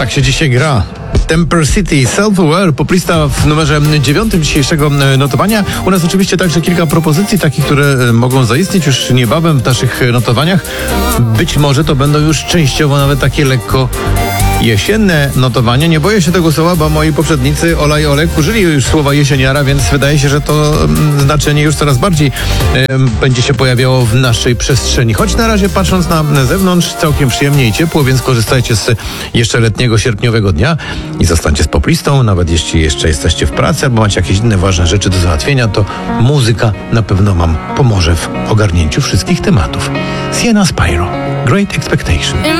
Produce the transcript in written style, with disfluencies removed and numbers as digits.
Tak się dzisiaj gra. Temper City, Self-Aware, poplista w numerze 9 dzisiejszego notowania. U nas oczywiście także kilka propozycji takich, które mogą zaistnieć już niebawem w naszych notowaniach. Być może to będą już częściowo nawet takie lekko jesienne notowania. Nie boję się tego słowa, bo moi poprzednicy Ola i Olek użyli już słowa jesieniara, więc wydaje się, że to znaczenie już coraz bardziej będzie się pojawiało w naszej przestrzeni. Choć na razie patrząc na zewnątrz całkiem przyjemnie i ciepło, więc korzystajcie z jeszcze letniego, sierpniowego dnia i zostańcie z poplistą. Nawet jeśli jeszcze jesteście w pracy albo macie jakieś inne ważne rzeczy do załatwienia, to muzyka na pewno wam pomoże w ogarnięciu wszystkich tematów. Sienna Spyro, Great Expectation.